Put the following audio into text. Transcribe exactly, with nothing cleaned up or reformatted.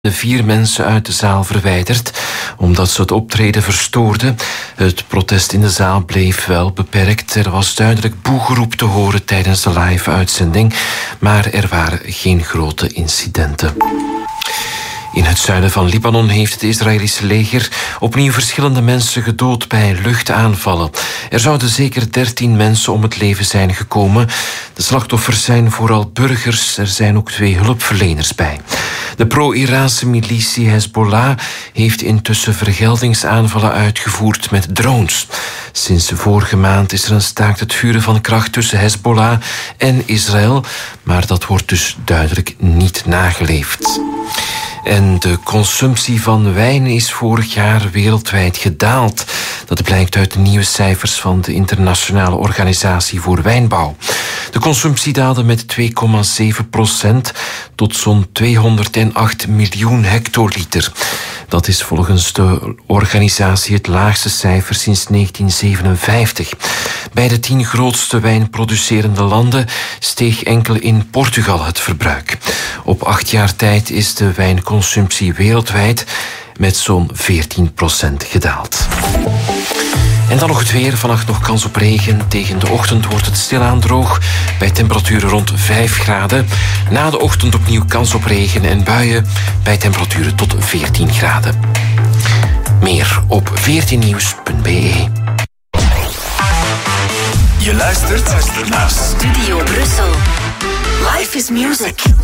de vier mensen uit de zaal verwijderd, omdat ze het optreden verstoorden. Het protest in de zaal bleef wel beperkt. Er was duidelijk boegeroep te horen tijdens de live-uitzending, maar er waren geen grote incidenten. In het zuiden van Libanon heeft het Israëlische leger opnieuw verschillende mensen gedood bij luchtaanvallen. Er zouden zeker dertien mensen om het leven zijn gekomen. De slachtoffers zijn vooral burgers. Er zijn ook twee hulpverleners bij. De pro-Iraanse militie Hezbollah heeft intussen vergeldingsaanvallen uitgevoerd met drones. Sinds vorige maand is er een staakt het vuren van kracht tussen Hezbollah en Israël, maar dat wordt dus duidelijk niet nageleefd. En de consumptie van wijn is vorig jaar wereldwijd gedaald. Dat blijkt uit de nieuwe cijfers van de Internationale Organisatie voor Wijnbouw. De consumptie daalde met twee komma zeven procent tot zo'n tweehonderdacht miljoen hectoliter. Dat is volgens de organisatie het laagste cijfer sinds negentien zevenenvijftig. Bij de tien grootste wijnproducerende landen steeg enkel in Portugal het verbruik. Op acht jaar tijd is de wijnconsumptie wereldwijd met zo'n veertien procent gedaald. En dan nog het weer. Vannacht nog kans op regen. Tegen de ochtend wordt het stilaan droog bij temperaturen rond vijf graden. Na de ochtend opnieuw kans op regen en buien bij temperaturen tot veertien graden. Meer op veertien nieuws punt b e. Je luistert naar Studio Brussel. Life is music.